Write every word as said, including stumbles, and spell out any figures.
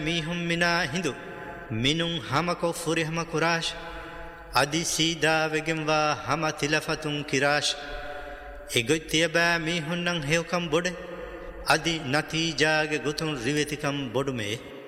මීහුම් මිනා හිඳු මිනුම් හමකො ෆුරිහම කුරාෂ් අදි සීදාවෙගෙන්වා හම තිලෆතුන් කිරාෂ් එගොත්තිය බෑ මීහුන්නන් හෙවකම් බොඩ අදි නතිජාගේ ගොතුන් රිවෙතිකම් බොඩුමේ